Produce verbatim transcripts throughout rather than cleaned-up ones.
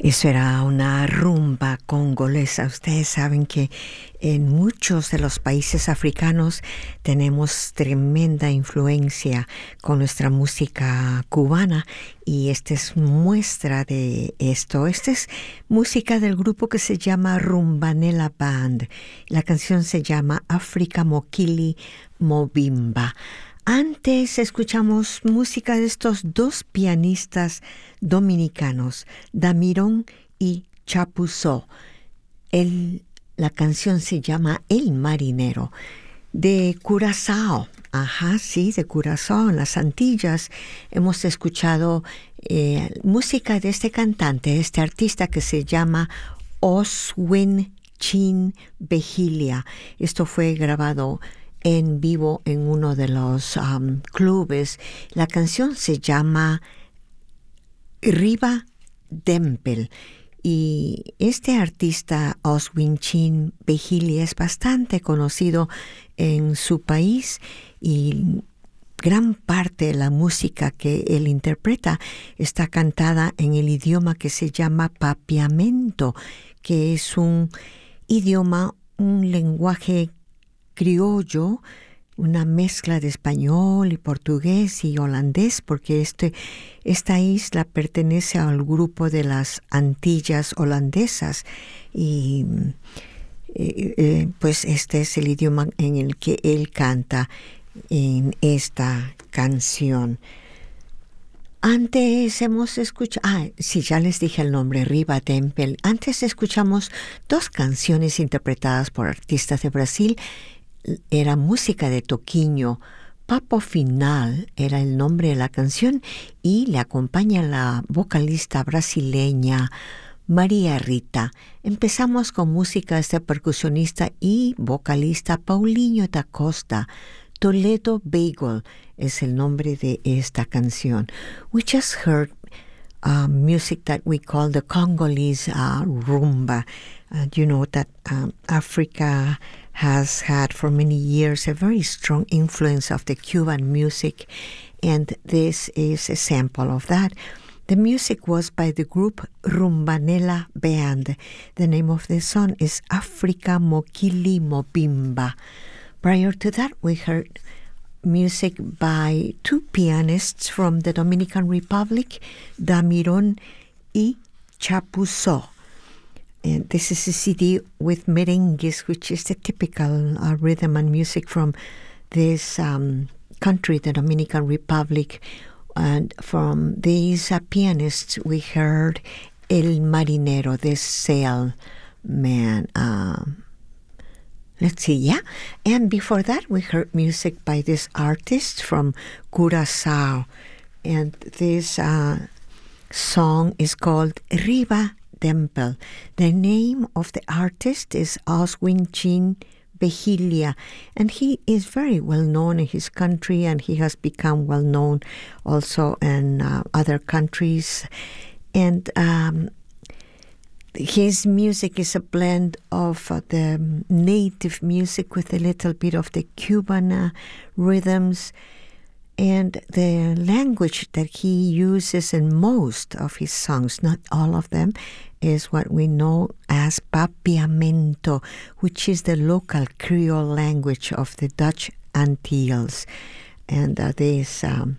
Eso era una rumba congolesa. Ustedes saben que en muchos de los países africanos tenemos tremenda influencia con nuestra música cubana y esta es muestra de esto. Esta es música del grupo que se llama Rumbanella Band. La canción se llama Africa Mokili Mobimba. Antes escuchamos música de estos dos pianistas dominicanos, Damirón y Chapuzó. El, la canción se llama El Marinero, de Curazao. Ajá, sí, de Curazao, en las Antillas. Hemos escuchado eh, música de este cantante, este artista que se llama Oswin Chin Bejilia. Esto fue grabado en vivo en uno de los um, clubes. La canción se llama Riva Dempel y este artista Oswin Chin Bejilia es bastante conocido en su país y gran parte de la música que él interpreta está cantada en el idioma que se llama papiamento, que es un idioma, un lenguaje criollo, una mezcla de español y portugués y holandés, porque este, esta isla pertenece al grupo de las Antillas holandesas y eh, eh, pues este es el idioma en el que él canta en esta canción. Antes hemos escuchado, ah, sí, ya les dije el nombre, Riva Dempel. Antes escuchamos dos canciones interpretadas por artistas de Brasil. Era música de Toquinho. Papo Final era el nombre de la canción y le acompaña la vocalista brasileña María Rita. Empezamos con música de este percusionista y vocalista Paulinho da Costa. Toledo Bagel es el nombre de esta canción. We just heard uh, music that we call the Congolese uh, rumba. Uh, you know that um, Africa has had for many years a very strong influence of the Cuban music, and this is a sample of that. The music was by the group Rumbanella Band. The name of the song is Africa Mokili Mobimba. Prior to that, we heard music by two pianists from the Dominican Republic, Damirón y Chapuzó. And this is a C D with merengues, which is the typical uh, rhythm and music from this um, country, the Dominican Republic. And from these uh, pianists, we heard El Marinero, the sailman. Um, let's see, yeah. And before that, we heard music by this artist from Curazao. And this uh, song is called Riva Dempel. The name of the artist is Oswin Chin Bejilia, and he is very well known in his country, and he has become well known also in uh, other countries. And um, his music is a blend of uh, the native music with a little bit of the Cuban uh, rhythms. And the language that he uses in most of his songs, not all of them, is what we know as papiamento, which is the local Creole language of the Dutch Antilles. And uh, this um,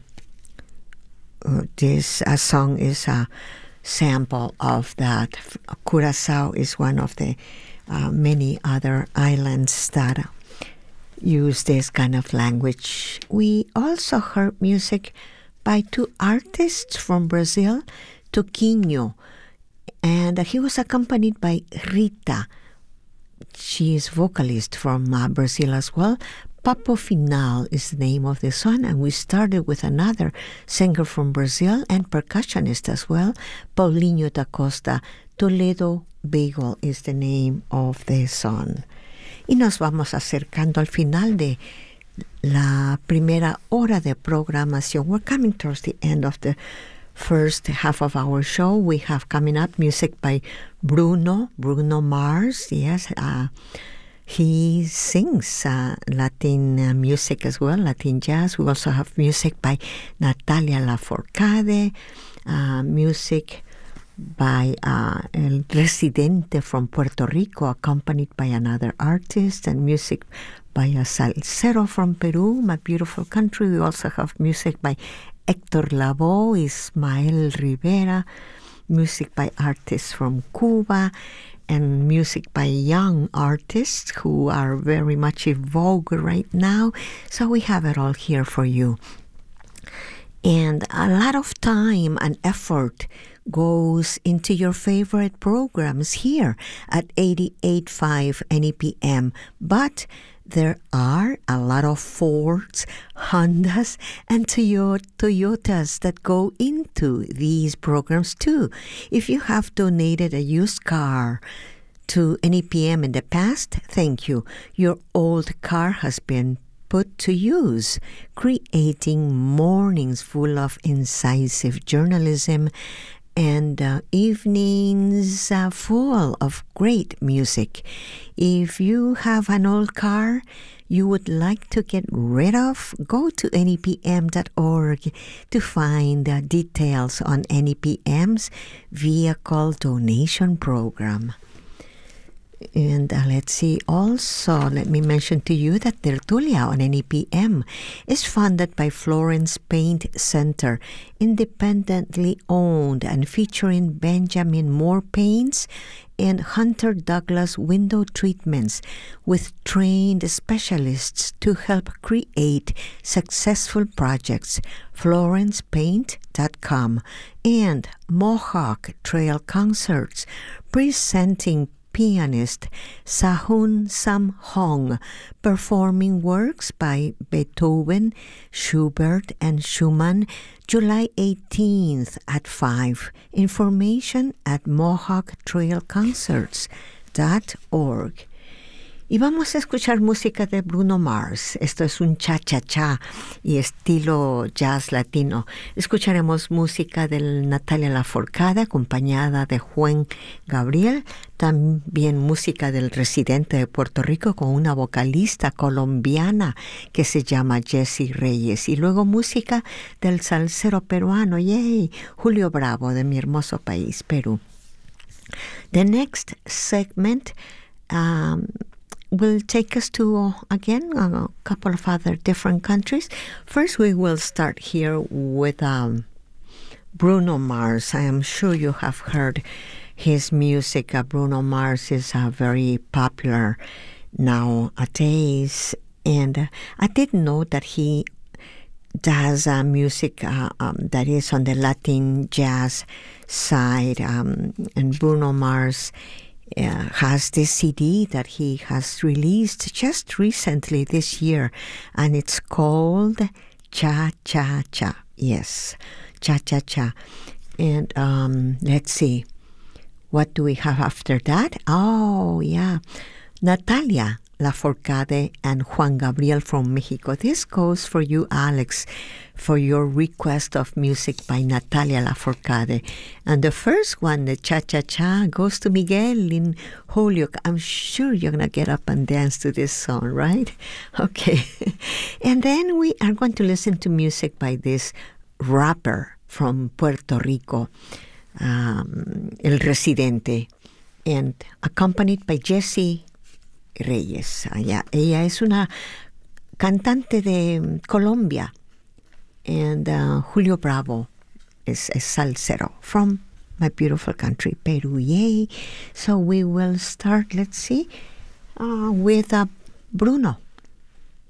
uh, this uh, song is a sample of that. Curaçao is one of the uh, many other islands that use this kind of language. We also heard music by two artists from Brazil, Toquinho, and he was accompanied by Rita. She is vocalist from uh, Brazil as well. Papo Final is the name of the song, and we started with another singer from Brazil and percussionist as well, Paulinho da Costa. Toledo Bagel is the name of the song. Y nos vamos acercando al final de la primera hora de programación. We're coming towards the end of the first half of our show. We have coming up music by Bruno, Bruno Mars. Yes, uh, he sings uh, Latin uh, music as well, Latin jazz. We also have music by Natalia Lafourcade, uh, music by uh, El Residente from Puerto Rico, accompanied by another artist, and music by a salsero from Peru, my beautiful country. We also have music by Héctor Lavoe, Ismael Rivera, music by artists from Cuba, and music by young artists who are very much in vogue right now. So we have it all here for you. And a lot of time and effort goes into your favorite programs here at eighty-eight point five N E P M. But there are a lot of Fords, Hondas, and Toyotas that go into these programs too. If you have donated a used car to N E P M in the past, thank you. Your old car has been put to use, creating mornings full of incisive journalism and uh, evenings uh, full of great music. If you have an old car you would like to get rid of, go to N E P M dot org to find uh, details on N E P M's vehicle donation program. And uh, let's see, also, let me mention to you that Tertulia on N E P M is funded by Florence Paint Center, independently owned and featuring Benjamin Moore paints and Hunter Douglas window treatments with trained specialists to help create successful projects. Florence Paint dot com and Mohawk Trail Concerts, presenting pianist Sahun Sam Hong, performing works by Beethoven, Schubert, and Schumann, July eighteenth at five. Information at mohawk trail concerts dot org. Y vamos a escuchar música de Bruno Mars. Esto es un cha-cha-cha y estilo jazz latino. Escucharemos música de Natalia Lafourcade, acompañada de Juan Gabriel. También música del Residente de Puerto Rico con una vocalista colombiana que se llama Jessie Reyes. Y luego música del salsero peruano, yay, Julio Bravo, de mi hermoso país, Perú. The next segment um, will take us to, uh, again, a couple of other different countries. First, we will start here with um, Bruno Mars. I am sure you have heard his music. Uh, Bruno Mars is uh, very popular nowadays. And uh, I didn't know that he does uh, music uh, um, that is on the Latin jazz side. Um, and Bruno Mars Uh, has this C D that he has released just recently this year, and it's called Cha Cha Cha. Yes, Cha Cha Cha. And um, let's see, what do we have after that? Oh, yeah, Natalia Lafourcade and Juan Gabriel from Mexico. This goes for you, Alex, for your request of music by Natalia Lafourcade. And the first one, the Cha-Cha-Cha, goes to Miguel in Holyoke. I'm sure you're going to get up and dance to this song, right? Okay. And then we are going to listen to music by this rapper from Puerto Rico, um, El Residente, and accompanied by Jessie Reyes. Ella, ella es una cantante de Colombia. And uh, Julio Bravo is a salsero from my beautiful country, Peru. Yay! So we will start, let's see, uh, with uh, Bruno.